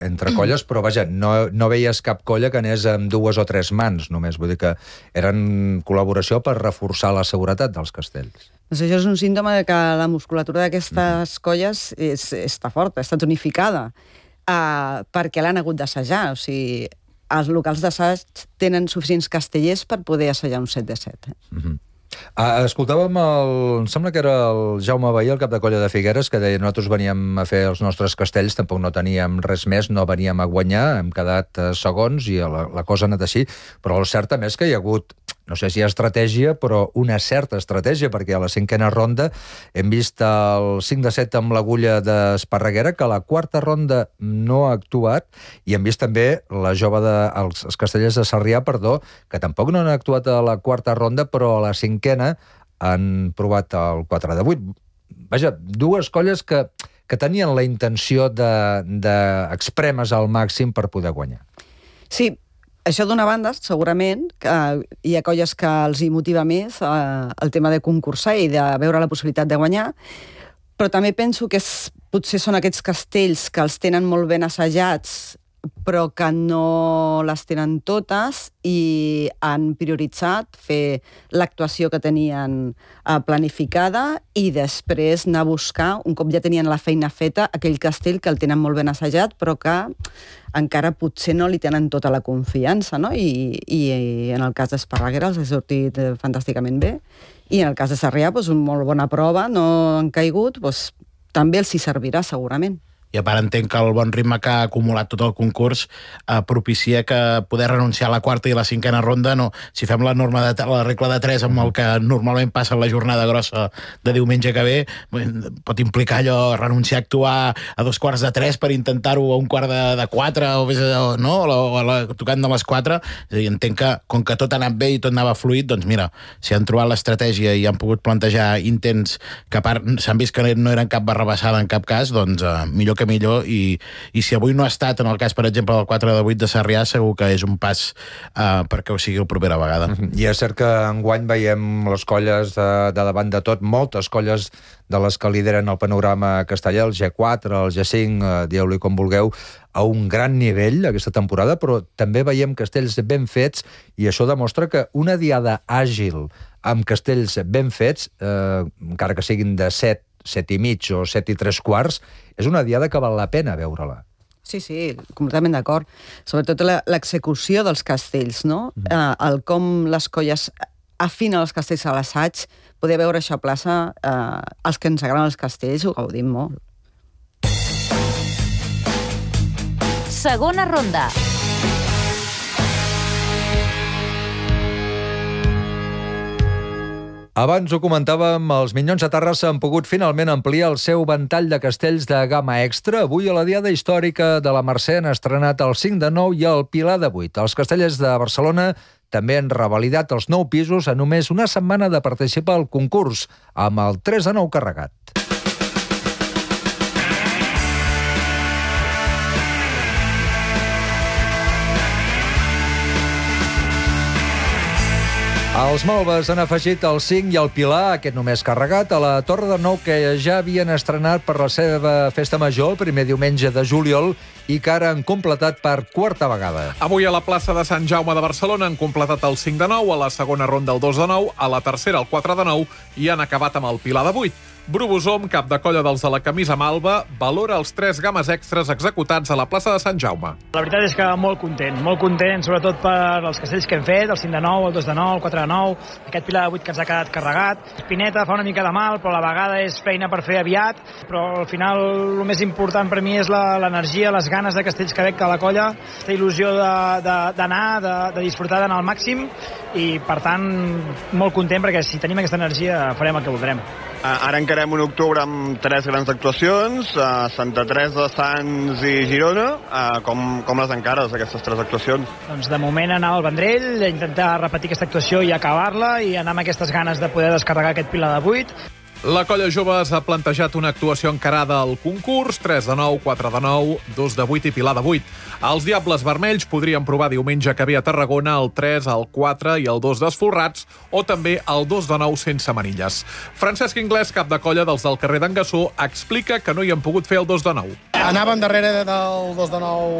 entre colles, però vaja, no veies cap colla que anés amb 2 o 3 mans només, vull dir que eren col·laboració per reforçar la seguretat dels castells. Doncs això és un símptoma de que la musculatura d'aquestes colles està forta, està tonificada, perquè l'han hagut d'assajar, o sigui, els locals d'assaig tenen suficients castellers per poder assajar un 7 de 7. Escoltàvem em sembla que era el Jaume Bahí, el cap de colla de Figueres, que deia nosaltres veníem a fer els nostres castells, tampoc no teníem res més, no veníem a guanyar, hem quedat segons i la cosa ha anat així, però el cert també és que hi ha hagut, no sé si hi ha estratègia, però una certa estratègia, perquè a la 5a ronda hem vist el 5 de 7 amb l'agulla d'Esparreguera, que a la 4a ronda no ha actuat, i hem vist també els castellers de Sarrià, que tampoc no han actuat a la 4a ronda, però a la 5a han provat el 4 de 8. Vaja, dues colles que tenien la intenció d'expremes al màxim per poder guanyar. Sí, això d'una banda, segurament, que hi ha colles que els hi motiva més el tema de concursar i de veure la possibilitat de guanyar, però també penso que potser són aquests castells que els tenen molt ben assajats, però que no les tenen totes i han prioritzat fer l'actuació que tenien planificada i després anar a buscar, un cop ja tenien la feina feta, aquell castell que el tenen molt ben assajat, però que encara potser no li tenen tota la confiança, no? I en el cas d'Esparreguera els ha sortit fantàsticament bé, i en el cas de Sarrià, una molt bona prova, no han caigut, també els hi servirà segurament. I a part entenc que el bon ritme que ha acumulat tot el concurs propicia que poder renunciar a la 4a i la 5a ronda, no. Si fem la regla de 3 amb el que normalment passa en la jornada grossa de diumenge que ve, pot implicar allò, renunciar a actuar a 2/4 per intentar-ho a 1/4 o tocant de les 4. És a dir, entenc que, com que tot ha anat bé i tot anava fluid, doncs mira, si han trobat l'estratègia i han pogut plantejar intents que a part s'han vist que no eren cap barrabassada en cap cas, doncs millor que millor, i si avui no ha estat en el cas, per exemple, del 4 de 8 de Sarrià, segur que és un pas perquè ho sigui la propera vegada. I és cert que enguany veiem les colles de davant de tot, moltes colles de les que lideren el panorama castellà, el G4, el G5, dieu-li com vulgueu, a un gran nivell aquesta temporada, però també veiem castells ben fets, i això demostra que una diada àgil amb castells ben fets, encara que siguin de 7 i mig o 7 i 3/4, és una diada que val la pena veure-la. Sí, completament d'acord. Sobretot l'execució dels castells, no? El com les colles afinen els castells a l'assaig, poder veure això a plaça, els que ens agraden els castells ho gaudim molt. Segona ronda. Abans ho comentàvem, els Minyons de Terrassa han pogut finalment ampliar el seu ventall de castells de gamma extra. Avui a la Diada Històrica de la Mercè han estrenat el 5 de 9 i el Pilar de 8. Els castellers de Barcelona també han revalidat els 9 pisos a només una setmana de participar al concurs, amb el 3 de 9 carregat. Els Malves han afegit el 5 i el Pilar, aquest només carregat, a la Torre de Nou, que ja havien estrenat per la seva festa major el primer diumenge de juliol i que ara han completat per quarta vegada. Avui a la plaça de Sant Jaume de Barcelona han completat el 5 de 9, a la segona ronda el 2 de 9, a la tercera el 4 de 9 i han acabat amb el Pilar de 8. Bru Bosom, cap de colla dels de la camisa malva, valora els 3 games extras executats a la plaça de Sant Jaume. La veritat és que molt content, sobretot per els castells que hem fet, el 5 de 9, el 2 de 9, el 4 de 9, aquest Pilar de 8 que ens ha quedat carregat. Espineta fa una mica de mal, però a la vegada és feina per fer aviat, però al final el més important per mi és l'energia, les ganes de castells que veig a la colla, aquesta il·lusió d'anar, de disfrutar d'anar al màxim, i per tant molt content perquè si tenim aquesta energia farem el que voldrem. Ara encarem un octubre amb 3 grans actuacions, Santa Teresa, Sants i Girona. Com les encares, aquestes 3 actuacions? Doncs de moment anar al Vendrell, intentar repetir aquesta actuació i acabar-la, i anar amb aquestes ganes de poder descarregar aquest Pilar de 8. La colla jove s'ha plantejat una actuació encarada al concurs, 3 de 9, 4 de 9, 2 de 8 i Pilar de 8. Els Diables Vermells podrien provar diumenge que ve a Tarragona el 3, el 4 i el 2 d'Esfolrats, o també el 2 de 9 sense manilles. Francesc Inglés, cap de colla dels del carrer d'en Gassó, explica que no hi han pogut fer el 2 de 9. anàvem darrere del 2 de 9